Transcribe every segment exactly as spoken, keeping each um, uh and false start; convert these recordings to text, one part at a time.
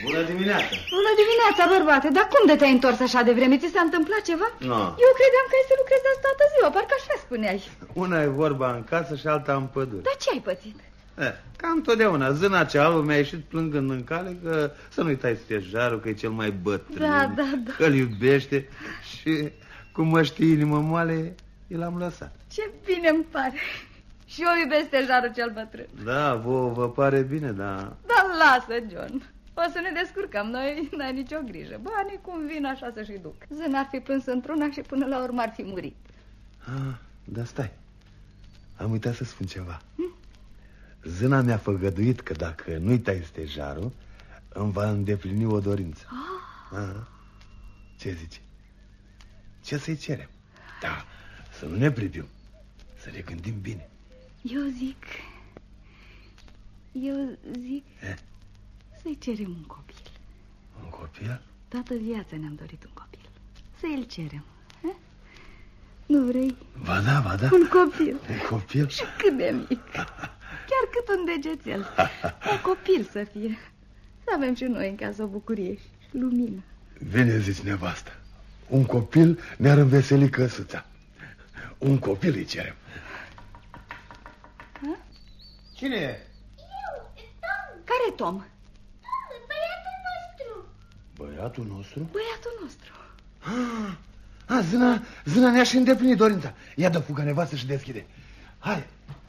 Bună dimineața. Bună dimineața, bărbate. Dar cum de te-ai întors așa de vreme? Ți s-a întâmplat ceva? Nu. Eu credeam că ai să lucrezi azi toată ziua, parcă așa spuneai. Una e vorba în casă și alta în pădure. Dar ce ai pățit? Eh, cam totdeauna. Zâna cea albă mi-a ieșit plângând în cale că să nu-i tai stejarul, că e cel mai bătrân, Da, da, da. că-l iubește și cum mă știi inimă moale, i l-am lăsat. Ce bine îmi pare. Și eu iubesc stejarul cel bătrân. Da, vouă vă pare bine, dar... Dar lasă, John. O să ne descurcăm, noi n-ai nicio grijă. Banii cum vin așa să-și duc. Zâna ar fi plâns într-una și până la urmă ar fi murit. Ah, dar stai. Am uitat să spun ceva. Hm? Zâna mi-a făgăduit că dacă nu-i tai stejarul, îmi va îndeplini o dorință. Ah. Aha. Ce zici? Ce să-i cerem? Da, să nu ne privim, să ne gândim bine. Eu zic... Eu zic... Eh? Să-i cerem un copil. Un copil? Toată viața ne-am dorit un copil. Să-i cerem. Eh? Nu vrei? Ba da, ba da. Un copil. Un copil? Și cât de mic. Chiar cât un degețel. Un copil să fie. Să avem și noi în casă o bucurie și lumină. Bine zici, nevastă. Un copil ne-ar înveseli căsuța. Un copil îi cerem. Ha? Cine e? Eu, Tom. Care Tom? Tom, băiatul nostru. Băiatul nostru? Băiatul nostru. Ah, ah, zâna, zâna ne-a și îndeplinit dorința. Ia dă fugă, nevastă, și deschide. Hai.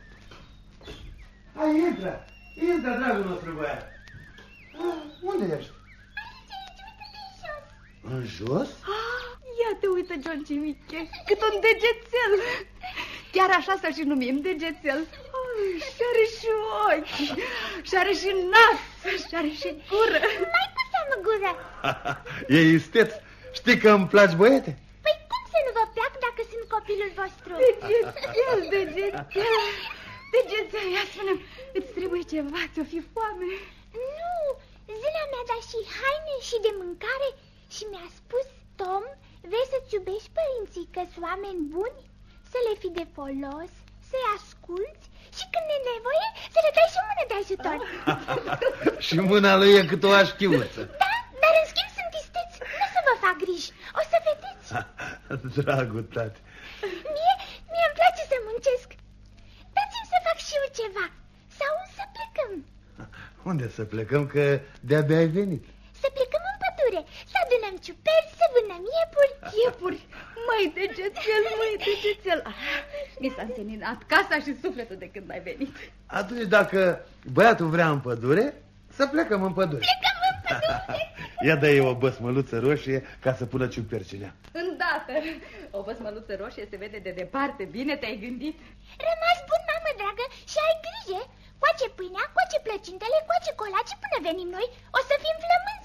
Hai, intră. Intră, dragul nostru băiat. Ah, unde ești? Aici, aici, uite-te în jos. În jos? Ah, ia te uită, John Cimiche. Cât un degețel. Chiar așa să și numim, degețel. Oh, și-are și ochi, și-are și nas, și-are și gură. Mai păsăm gură. E isteț. Știi că îmi placi, băiete? Păi cum să nu vă plac dacă sunt copilul vostru? Degețel, degețel. Degețel, ia spune-mi, îți trebuie ceva, ți-o fi foame? Nu, zâna mi-a dat și haine și de mâncare și mi-a spus, Tom, vrei să-ți iubești părinții că sunt oameni buni? Să le fii de folos, să-i asculți și când e nevoie să le dai și o mână de ajutor. Și mâna lui e cât o așchiuță. Da, dar în schimb sunt isteți, nu să vă fac griji, o să vedeți. Dragul tati. Mie, mie îmi place să muncesc. Dați-mi să fac și eu ceva, sau să plecăm. Unde să plecăm, că de-abia ai venit? Să plecăm în pădure, să adunăm ciuperci, să vânăm iepuri. Iepuri, măi, degețel, măi, degețel. Ah, mi s-a înseninat casa și sufletul de când ai venit. Atunci dacă băiatul vrea în pădure, să plecăm în pădure. Plecăm în pădure. Ia dă-i o băsmăluță roșie ca să pună ciupercilea. Îndată, o băsmăluță roșie se vede de departe. Bine te-ai gândit. Rămas bun, mamă dragă, și ai grijă. Coace pâinea, coace plăcintele, coace colacii până venim noi. O să fim flămânzi.